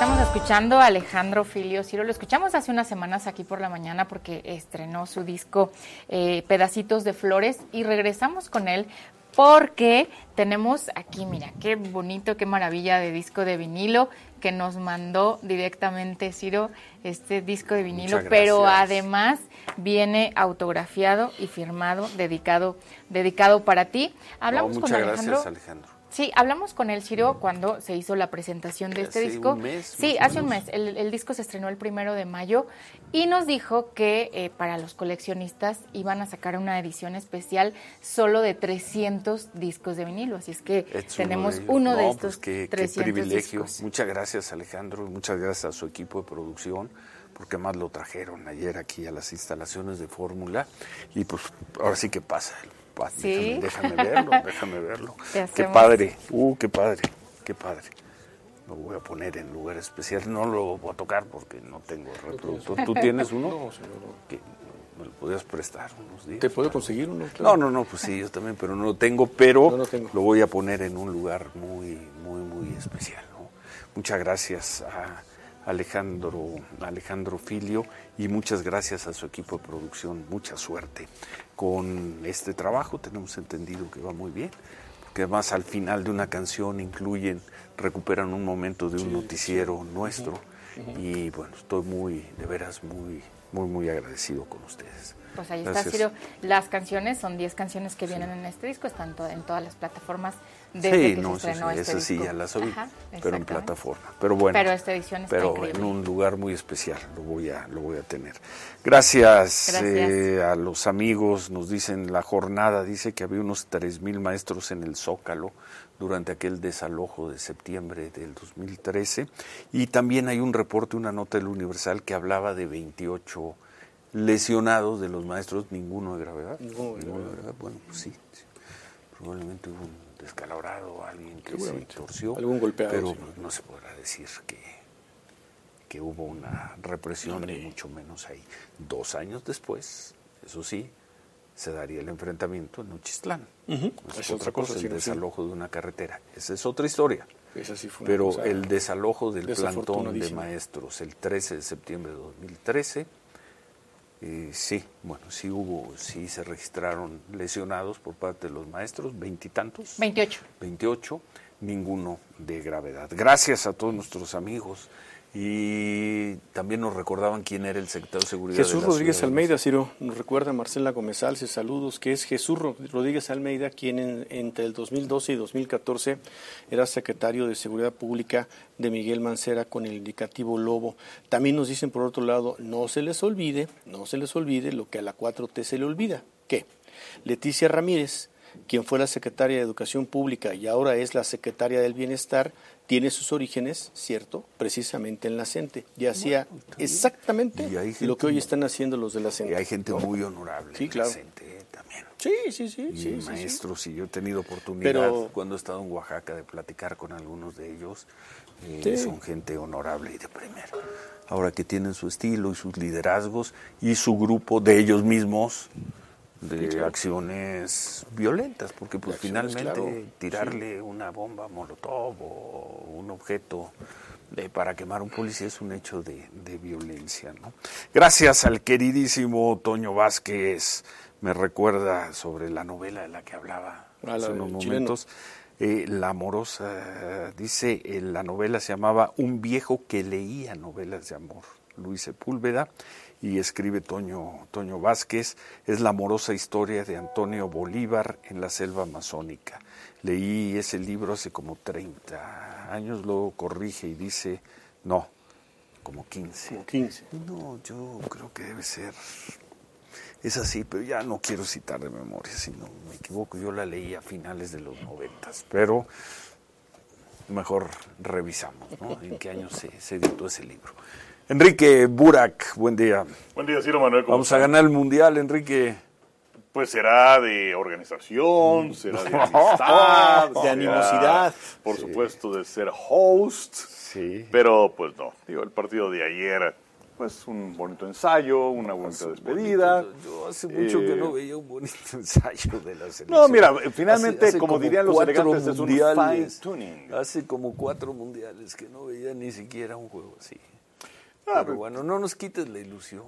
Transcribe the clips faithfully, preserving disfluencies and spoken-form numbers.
Estamos escuchando a Alejandro Filio Ciro. Lo escuchamos hace unas semanas aquí por la mañana porque estrenó su disco eh, Pedacitos de Flores y regresamos con él porque tenemos aquí, mira, qué bonito, qué maravilla de disco de vinilo que nos mandó directamente Ciro, este disco de vinilo, pero además viene autografiado y firmado, dedicado, dedicado para ti. Hablamos no, con muchas Alejandro. Gracias, Alejandro. Sí, hablamos con él, Ciro, cuando se hizo la presentación de este hace disco. Un mes, sí, hace un mes. El, el disco se estrenó el primero de mayo y nos dijo que eh, para los coleccionistas iban a sacar una edición especial solo de trescientos discos de vinilo. Así es que es tenemos uno de, uno no, de estos pues qué, trescientos qué privilegio. discos. Muchas gracias, Alejandro, y muchas gracias a su equipo de producción, porque más lo trajeron ayer aquí a las instalaciones de Fórmula. Y pues ahora sí que pasa. ¿Sí? Déjame, déjame verlo, déjame verlo. Qué hacemos? padre, uh, qué padre, qué padre. Lo voy a poner en lugar especial, no lo voy a tocar porque no tengo reproductor. ¿Tú tienes uno? No, señor. ¿Qué? ¿Me lo podías prestar unos días? ¿Te puedo para... conseguir uno? No, Claro. no, no, pues sí, yo también, pero no lo tengo, pero no lo, tengo. lo voy a poner en un lugar muy, muy, muy especial, ¿no? Muchas gracias a Alejandro, Alejandro Filio, y muchas gracias a su equipo de producción. Mucha suerte con este trabajo. Tenemos entendido que va muy bien, porque además al final de una canción incluyen, recuperan un momento de un sí, noticiero sí. nuestro. Uh-huh. Y bueno, estoy muy, de veras, muy, muy, muy agradecido con ustedes. Pues ahí Gracias. está, Ciro. Las canciones son diez canciones que vienen sí. en este disco, están to- en todas las plataformas desde sí, que no, se estrenó sí, este esa sí disco. ya las oí, Ajá, pero en plataforma. Pero bueno, pero esta edición está pero increíble. en un lugar muy especial lo voy a, lo voy a tener. Gracias, Gracias. Eh, a los amigos. Nos dicen la jornada, dice que había unos tres mil maestros en el Zócalo durante aquel desalojo de septiembre del dos mil trece. Y también hay un reporte, una nota del Universal que hablaba de veintiocho lesionados de los maestros, ninguno de gravedad. Ninguno de ninguno gravedad. de gravedad. Bueno, pues sí, sí. Probablemente hubo un descalabrado, alguien que se torció, algún golpeado, pero sí. no se podrá decir que, que hubo una represión, ni mucho menos ahí. Dos años después, eso sí, se daría el enfrentamiento en Nochistlán. Uh-huh. Es, es otra cosa, cosa el sí, desalojo sí. de una carretera. Esa es otra historia. Esa sí fue pero cosa el desalojo del plantón de maestros el trece de septiembre de dos mil trece, Eh, sí, bueno, sí hubo, sí se registraron lesionados por parte de los maestros, veintitantos. Veintiocho. Veintiocho, ninguno de gravedad. Gracias a todos nuestros amigos. Y también nos recordaban quién era el secretario de Seguridad. Jesús de la Rodríguez Ciudad Almeida, Ciro, nos recuerda Marcela Gómez Alce, saludos, que es Jesús Rodríguez Almeida, quien en, entre el dos mil doce y dos mil catorce era secretario de Seguridad Pública de Miguel Mancera con el indicativo Lobo. También nos dicen, por otro lado, no se les olvide, no se les olvide lo que a la cuatro T se le olvida. ¿Qué? Leticia Ramírez, quien fue la secretaria de Educación Pública y ahora es la secretaria del Bienestar, tiene sus orígenes, cierto, precisamente en la CENTE. Y hacía bueno, exactamente lo que hoy están haciendo los de la CENTE. Y hay gente muy honorable sí, en claro. la CENTE también. Sí, sí, sí. Y sí maestros, sí, sí. y yo he tenido oportunidad, Pero, cuando he estado en Oaxaca, de platicar con algunos de ellos. Eh, sí. Son gente honorable y de primera. Ahora que tienen su estilo y sus liderazgos y su grupo de ellos mismos, de sí, claro. acciones violentas, porque pues finalmente claro. tirarle sí. una bomba molotov o un objeto de, para quemar a un policía es un hecho de, de violencia, ¿no? Gracias al queridísimo Toño Vázquez, me recuerda sobre la novela de la que hablaba ah, hace unos momentos. Eh, la amorosa, dice, eh, la novela se llamaba Un viejo que leía novelas de amor, Luis Sepúlveda. Y escribe Toño, Toño Vázquez, es la amorosa historia de Antonio Bolívar en la selva amazónica. Leí ese libro hace como treinta años, luego corrige y dice, no, como quince. Como quince. No, yo creo que debe ser, es así, pero ya no quiero citar de memoria, si no me equivoco, yo la leí a finales de los noventas, pero mejor revisamos, ¿no? En qué año se, se editó ese libro. Enrique Burak, buen día. Buen día, Ciro Manuel. Vamos está? a ganar el Mundial, Enrique. Pues será de organización, será de amistad, de animosidad. Por sí. supuesto, de ser host. Sí. Pero, pues no. Digo, el partido de ayer, pues un bonito ensayo, una bonita despedida. Bonito, yo hace mucho eh, que no veía un bonito ensayo de la selección. No, mira, finalmente, hace, hace como, como dirían los elegantes, es un fine tuning. Hace como cuatro mundiales que no veía ni siquiera un juego así. Ah, pero bueno, no nos quites la ilusión.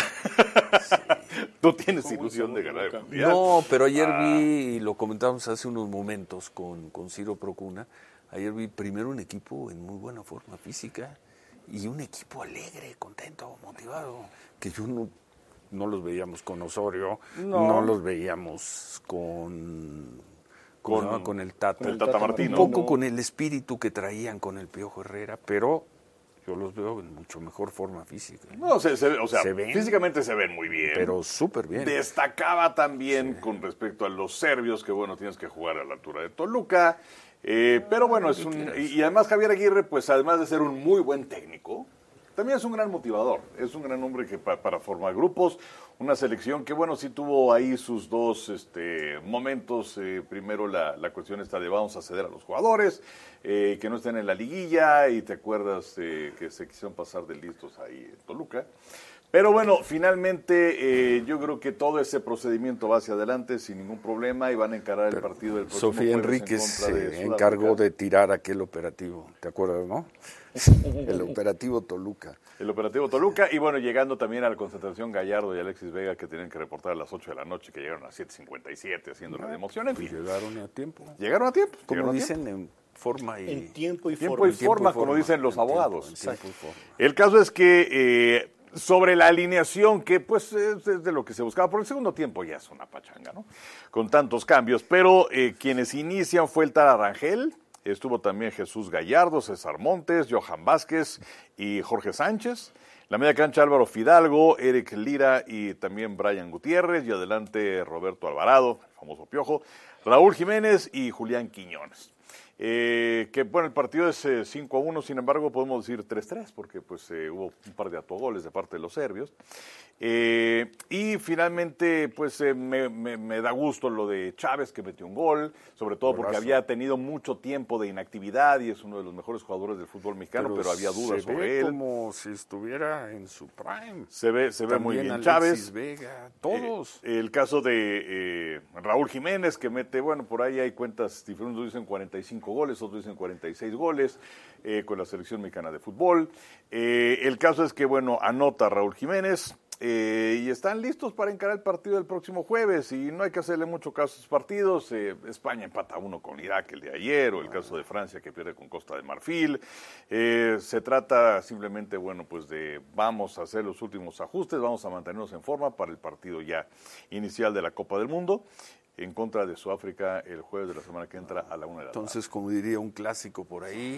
Sí. Tú tienes ilusión de ganar el mundial. No, pero ayer ah. vi, y lo comentábamos hace unos momentos con, con Ciro Procuna, ayer vi primero un equipo en muy buena forma física y un equipo alegre, contento, motivado, que yo no, no los veíamos con Osorio, no, no los veíamos con... Con, con, con el Tata, con el Tata Martino. Un poco no. con el espíritu que traían con el Piojo Herrera, pero... Yo los veo en mucho mejor forma física. No, se, se, o sea, ¿Se ven? Físicamente se ven muy bien. Pero súper bien. Destacaba también sí. con respecto a los serbios, que bueno, tienes que jugar a la altura de Toluca. Eh, pero bueno, es un... Y, y además Javier Aguirre, pues además de ser un muy buen técnico, también es un gran motivador. Es un gran hombre que pa, para formar grupos. Una selección que, bueno, sí tuvo ahí sus dos este, momentos. Eh, primero la, la cuestión está de vamos a ceder a los jugadores, eh, que no estén en la liguilla, y te acuerdas eh, que se quisieron pasar de listos ahí en Toluca. Pero bueno, finalmente eh, yo creo que todo ese procedimiento va hacia adelante sin ningún problema y van a encarar el Pero partido del próximo Sofía Enríquez se encargó de tirar aquel operativo, ¿te acuerdas, no? El operativo Toluca. El operativo Toluca, y bueno, llegando también a la concentración Gallardo y Alexis Vega, que tenían que reportar a las ocho de la noche, que llegaron a las siete cincuenta y siete haciendo la democión, en fin. Pues llegaron a tiempo. Llegaron a tiempo. Como a dicen, tiempo. en forma y... En tiempo y tiempo forma. Y forma, tiempo como forma, dicen los en abogados. Tiempo, en tiempo y forma. El caso es que... Eh, sobre la alineación, que pues es de lo que se buscaba, por el segundo tiempo ya es una pachanga, ¿no? Con tantos cambios, pero eh, quienes inician fue el Tara Rangel, estuvo también Jesús Gallardo, César Montes, Johan Vázquez y Jorge Sánchez. La media cancha Álvaro Fidalgo, Eric Lira y también Brian Gutiérrez, y adelante Roberto Alvarado, el famoso Piojo, Raúl Jiménez y Julián Quiñones. Eh, que bueno, el partido es eh, cinco a uno, sin embargo podemos decir tres tres porque pues eh, hubo un par de autogoles de parte de los serbios. Eh, y finalmente pues eh, me, me, me da gusto lo de Chávez, que metió un gol, sobre todo porque Golazo. había tenido mucho tiempo de inactividad y es uno de los mejores jugadores del fútbol mexicano, pero, pero había dudas se sobre ve él. Como si estuviera en su prime. Se ve, se ve muy bien Alexis Chávez. Vega, todos. Eh, el caso de eh, Raúl Jiménez, que mete, bueno, por ahí hay cuentas diferentes, unos dicen cuarenta y cinco goles, otros dicen cuarenta y seis goles eh, con la selección mexicana de fútbol. Eh, el caso es que, bueno, anota Raúl Jiménez. Eh, y están listos para encarar el partido del próximo jueves y no hay que hacerle mucho caso a esos partidos. Eh, España empata uno con Irak el de ayer, o el caso de Francia que pierde con Costa de Marfil. Eh, se trata simplemente, bueno, pues de vamos a hacer los últimos ajustes, vamos a mantenernos en forma para el partido ya inicial de la Copa del Mundo en contra de Sudáfrica el jueves de la semana que entra a la una de la tarde. Entonces, como diría un clásico por ahí,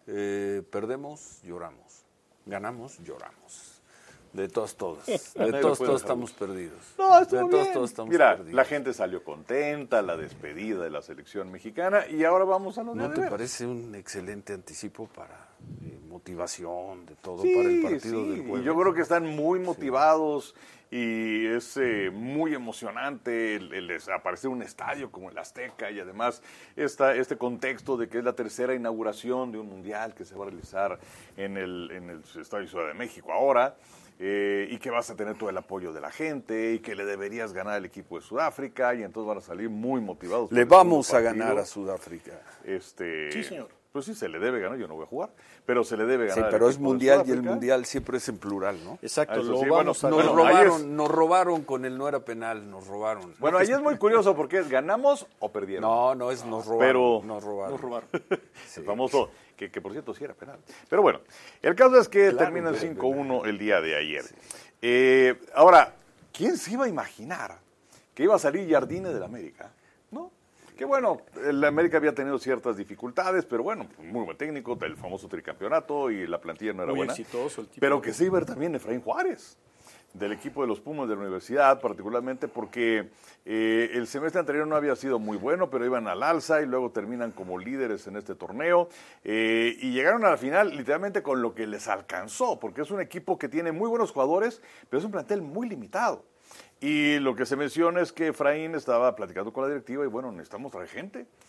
eh, perdemos, lloramos, ganamos, lloramos. De todos, todos. De todos, todos estamos perdidos. No, estuvo de bien. todos, todos estamos Mira, perdidos. La gente salió contenta, la despedida de la selección mexicana, y ahora vamos a los ¿No de te veras. parece un excelente anticipo para eh, motivación de todo Sí, para el partido sí, del jueves? y yo creo que están muy motivados sí. y es eh, muy emocionante el, el aparecer un estadio como el Azteca y además esta, este contexto de que es la tercera inauguración de un mundial que se va a realizar en el, en el Estadio Ciudad de México ahora. Eh, y que vas a tener todo el apoyo de la gente y que le deberías ganar al equipo de Sudáfrica y entonces van a salir muy motivados. Le vamos a ganar a Sudáfrica. Este, sí, señor. Pues sí, se le debe ganar, yo no voy a jugar, pero se le debe ganar. Sí, pero es mundial y el mundial siempre es en plural, ¿no? Exacto, Eso lo sí, vamos bueno, a Nos, bueno, robaron, es... nos robaron con el no era penal, nos robaron. Bueno, ahí es muy curioso porque es ganamos o perdieron. No, no es nos robaron. Pero nos robaron. Nos robaron. Sí. El famoso, que, que por cierto sí era penal. Pero bueno, el caso es que Claro, termina el pero cinco uno penal. el día de ayer. Sí. Eh, ahora, ¿quién se iba a imaginar que iba a salir Jardine del América? ¿No? Que bueno, el América había tenido ciertas dificultades, pero bueno, muy buen técnico, el famoso tricampeonato y la plantilla no era Muy buena. exitoso el tipo. Pero que se iba a ver también Efraín Juárez, del equipo de los Pumas de la universidad, particularmente porque eh, el semestre anterior no había sido muy bueno, pero iban al alza y luego terminan como líderes en este torneo eh, y llegaron a la final literalmente con lo que les alcanzó, porque es un equipo que tiene muy buenos jugadores, pero es un plantel muy limitado. Y lo que se menciona es que Efraín estaba platicando con la directiva y bueno, necesitamos traer gente.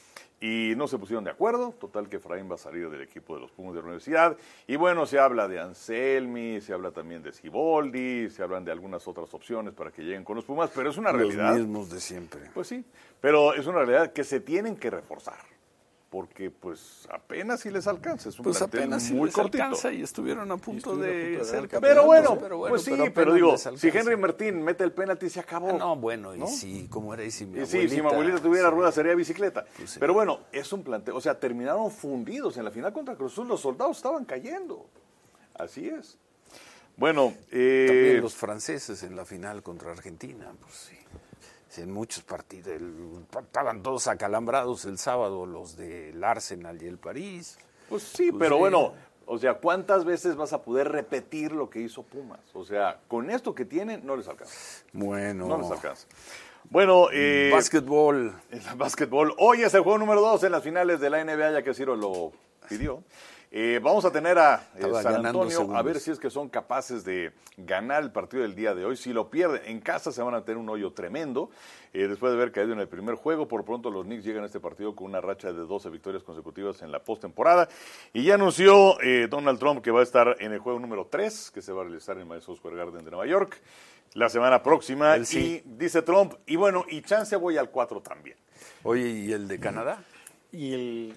y no se pusieron de acuerdo. Total que Efraín va a salir del equipo de los Pumas de la universidad. Y bueno, se habla de Anselmi, se habla también de Siboldi, se hablan de algunas otras opciones para que lleguen con los Pumas, pero es una realidad. Los mismos de siempre. Pues sí, pero es una realidad que se tienen que reforzar. Porque pues apenas si les alcanza, es un pues plantel apenas muy si les cortito. alcanza y estuvieron a punto de ser campeones. Pero bueno, pero bueno, pues sí, pero, pero digo, si Henry Martín mete el penalti se acabó. Ah, no, bueno, ¿no? y si, como era, y si mi y abuelita... sí, si mi abuelita tuviera sí. rueda sería bicicleta. Pues sí. Pero bueno, es un plantel, o sea, terminaron fundidos en la final contra Cruz Azul, los soldados estaban cayendo. Así es. Bueno, eh... también los franceses en la final contra Argentina, pues sí. En muchos partidos, el, estaban todos acalambrados el sábado, los del Arsenal y el París. Pues sí, pues pero sí. Bueno, o sea, ¿cuántas veces vas a poder repetir lo que hizo Pumas? O sea, con esto que tienen, no les alcanza. Bueno. No les alcanza. Bueno, eh... básquetbol. El básquetbol. Hoy es el juego número dos en las finales de la N B A, ya que Ciro lo pidió. Eh, vamos a tener a eh, San Antonio segundos. A ver si es que son capaces de ganar el partido del día de hoy. Si lo pierden en casa se van a tener un hoyo tremendo. Eh, después de haber caído en el primer juego, por pronto los Knicks llegan a este partido con una racha de doce victorias consecutivas en la postemporada. Y ya anunció eh, Donald Trump que va a estar en el juego número tres, que se va a realizar en Madison Square Garden de Nueva York la semana próxima. El sí. Y dice Trump, y bueno, y chance voy al cuatro también. Oye, ¿y el de Canadá? ¿Y el...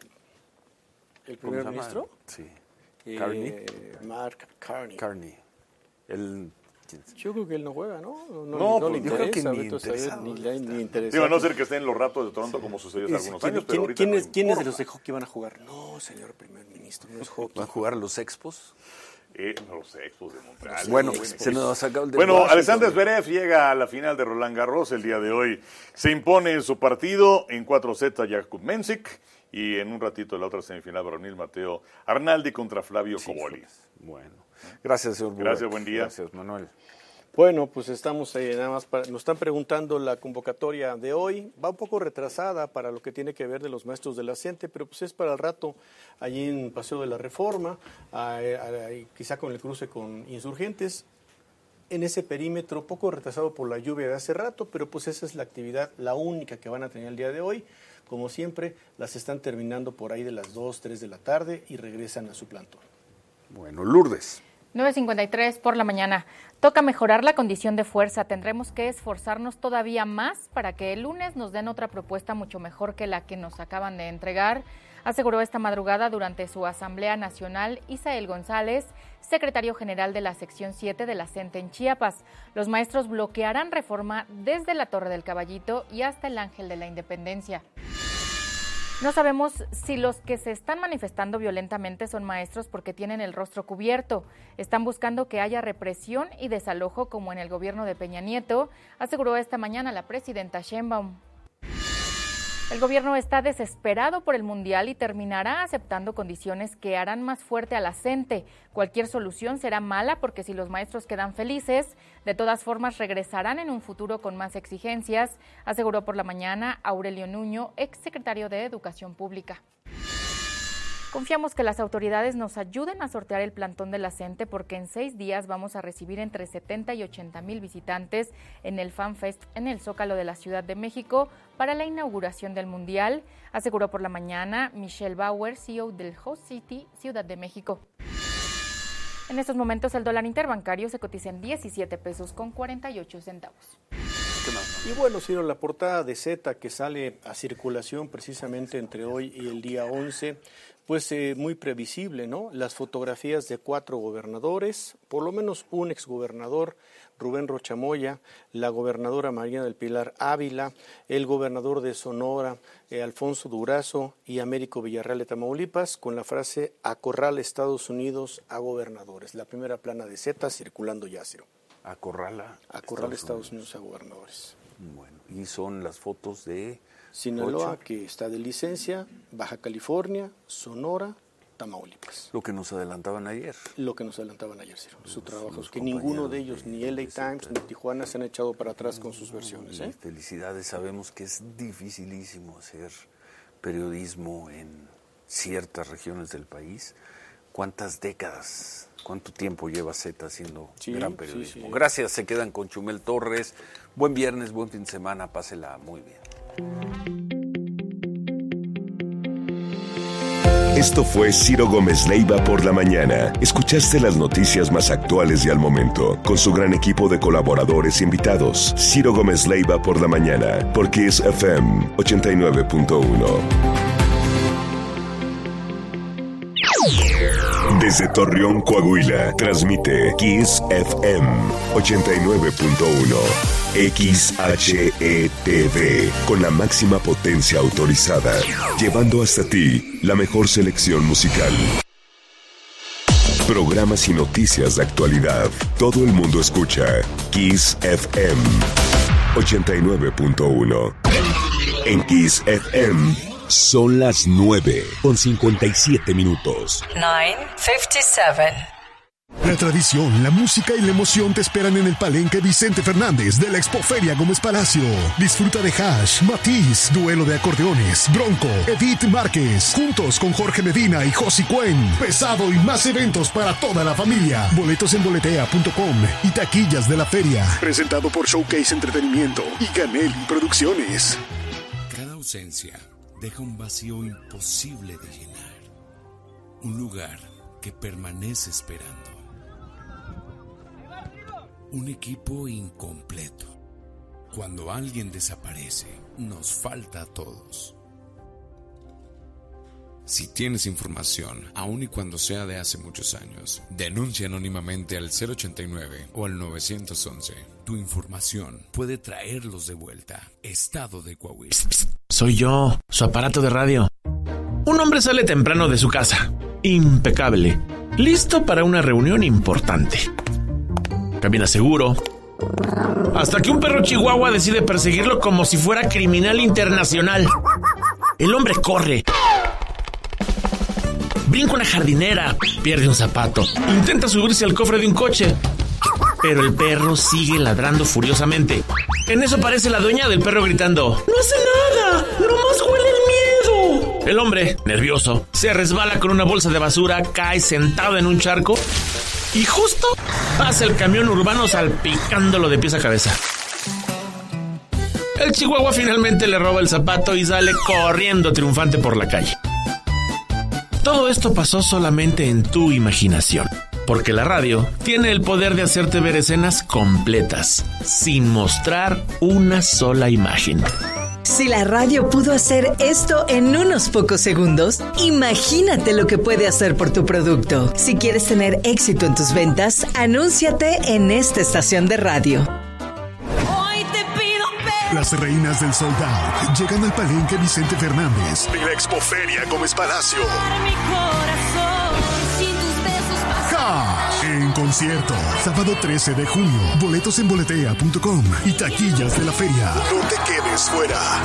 ¿El primer ministro? Sí. Eh, Carney. Mark Carney. Carney. El... Yo creo que él no juega, ¿no? No, no, no, no pues, le yo interesa. creo que ni, Beto, ni, le, ni interesa. Digo, a no ser que estén los ratos de Toronto como sucedió hace algunos ¿Quién, años, pero ¿quién, ahorita ¿quién, no es, ¿Quiénes importa. de los de hockey van a jugar? No, señor primer ministro, no es hockey. ¿Van a jugar los Expos? Eh, no, los Expos de Montreal. Bueno, bueno, se nos ha sacado el de Bueno, Washington. Alexander Zverev llega a la final de Roland Garros el día de hoy. Se impone en su partido en cuatro sets a Jakub Mensik y en un ratito la otra semifinal varonil Mateo Arnaldi contra Flavio Sí, Cobolli. bueno, gracias, señor Burek. Gracias, buen día. Gracias, Manuel. Bueno, pues estamos ahí nada más, para, nos están preguntando la convocatoria de hoy, va un poco retrasada para lo que tiene que ver de los maestros de la CENTE, pero pues es para el rato allí en Paseo de la Reforma, a, a, a, quizá con el cruce con Insurgentes, en ese perímetro, poco retrasado por la lluvia de hace rato, pero pues esa es la actividad, la única que van a tener el día de hoy. Como siempre, las están terminando por ahí de las dos, tres de la tarde y regresan a su plantón. Bueno, Lourdes. nueve cincuenta y tres por la mañana. Toca mejorar la condición de fuerza. Tendremos que esforzarnos todavía más para que el lunes nos den otra propuesta mucho mejor que la que nos acaban de entregar, aseguró esta madrugada durante su Asamblea Nacional Isael González, secretario general de la sección siete de la CENTE en Chiapas. Los maestros bloquearán reforma desde la Torre del Caballito y hasta el Ángel de la Independencia. No sabemos si los que se están manifestando violentamente son maestros porque tienen el rostro cubierto. Están buscando que haya represión y desalojo como en el gobierno de Peña Nieto, aseguró esta mañana la presidenta Sheinbaum. El gobierno está desesperado por el Mundial y terminará aceptando condiciones que harán más fuerte a la CENTE. Cualquier solución será mala porque si los maestros quedan felices, de todas formas regresarán en un futuro con más exigencias, aseguró por la mañana Aurelio Nuño, exsecretario de Educación Pública. Confiamos que las autoridades nos ayuden a sortear el plantón de la CENTE porque en seis días vamos a recibir entre setenta y ochenta mil visitantes en el Fan Fest en el Zócalo de la Ciudad de México para la inauguración del Mundial, aseguró por la mañana Michelle Bauer, C E O del Host City, Ciudad de México. En estos momentos el dólar interbancario se cotiza en diecisiete pesos con cuarenta y ocho centavos. Y bueno, Ciro, la portada de Z que sale a circulación precisamente entre hoy y el día once, pues eh, muy previsible, ¿no? Las fotografías de cuatro gobernadores, por lo menos un exgobernador, Rubén Rochamoya, la gobernadora María del Pilar Ávila, el gobernador de Sonora, eh, Alfonso Durazo y Américo Villarreal de Tamaulipas, con la frase "acorrala Estados Unidos a gobernadores". La primera plana de Z circulando ya, Ciro. Acorrala. Acorrala Estados Unidos a gobernadores. Bueno, y son las fotos de Sinaloa, ocho. que está de licencia, Baja California, Sonora, Tamaulipas. Lo que nos adelantaban ayer. Lo que nos adelantaban ayer, Ciro, su trabajo, los que ninguno compañeros de ellos, de- ni L A de Times, Z. ni Tijuana, se han echado para atrás con sus versiones. Y ¿eh? felicidades, sabemos que es dificilísimo hacer periodismo en ciertas regiones del país. ¿Cuántas décadas, cuánto tiempo lleva Z haciendo Sí, gran sí, periodismo? sí. Gracias, se quedan con Chumel Torres. Buen viernes, buen fin de semana, pásela muy bien. Esto fue Ciro Gómez Leiva por la mañana. Escuchaste las noticias más actuales y al momento, con su gran equipo de colaboradores e invitados. Ciro Gómez Leiva por la mañana, por Kiss F M ochenta y nueve punto uno. Desde Torreón, Coahuila, transmite Kiss F M ochenta y nueve punto uno. X H E T V, con la máxima potencia autorizada, llevando hasta ti la mejor selección musical. Programas y noticias de actualidad. Todo el mundo escucha Kiss F M ochenta y nueve punto uno. En Kiss F M son las nueve con cincuenta y siete minutos. nueve cincuenta y siete. La tradición, la música y la emoción te esperan en el Palenque Vicente Fernández de la Expoferia Gómez Palacio. Disfruta de Hash, Matiz, Duelo de Acordeones, Bronco, Edith Márquez, juntos con Jorge Medina y Josi Cuen. Pesado y más eventos para toda la familia. Boletos en boletea punto com y taquillas de la feria. Presentado por Showcase Entretenimiento y Ganelli Producciones. Cada ausencia deja un vacío imposible de llenar. Un lugar que permanece esperando. Un equipo incompleto. Cuando alguien desaparece, nos falta a todos. Si tienes información, aun y cuando sea de hace muchos años, denuncia anónimamente al cero ochenta y nueve o al nueve once. Tu información puede traerlos de vuelta. Estado de Coahuila. Soy yo, su aparato de radio. Un hombre sale temprano de su casa, impecable, listo para una reunión importante. Camina seguro, hasta que un perro chihuahua decide perseguirlo como si fuera criminal internacional. El hombre corre, brinca una jardinera, pierde un zapato, intenta subirse al cofre de un coche, pero el perro sigue ladrando furiosamente. En eso aparece la dueña del perro gritando: ¡No hace nada! ¡Nomás huele el miedo! El hombre, nervioso, se resbala con una bolsa de basura, cae sentado en un charco y justo pasa el camión urbano salpicándolo de pies a cabeza. El chihuahua finalmente le roba el zapato y sale corriendo triunfante por la calle. Todo esto pasó solamente en tu imaginación, porque la radio tiene el poder de hacerte ver escenas completas, sin mostrar una sola imagen. Si la radio pudo hacer esto en unos pocos segundos, imagínate lo que puede hacer por tu producto. Si quieres tener éxito en tus ventas, anúnciate en esta estación de radio. Las reinas del sold out llegan al Palenque Vicente Fernández de la Expoferia Gómez Palacio. Hash en concierto, sábado trece de junio. Boletos en boletea punto com y taquillas de la feria. No te quedes fuera.